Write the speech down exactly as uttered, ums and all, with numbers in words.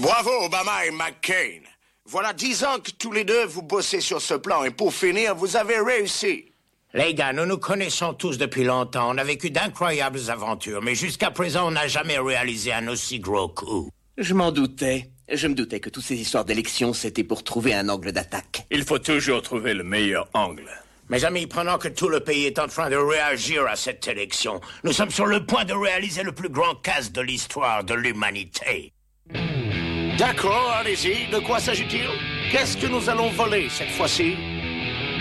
Bravo, Obama et McCain. Voilà dix ans que tous les deux vous bossez sur ce plan et pour finir, vous avez réussi. Les gars, nous nous connaissons tous depuis longtemps. On a vécu d'incroyables aventures, mais jusqu'à présent, on n'a jamais réalisé un aussi gros coup. Je m'en doutais. Je me doutais que toutes ces histoires d'élections, c'était pour trouver un angle d'attaque. Il faut toujours trouver le meilleur angle. Mes amis, pendant que tout le pays est en train de réagir à cette élection, nous sommes sur le point de réaliser le plus grand casse de l'histoire de l'humanité. D'accord, allez-y. De quoi s'agit-il? Qu'est-ce que nous allons voler cette fois-ci?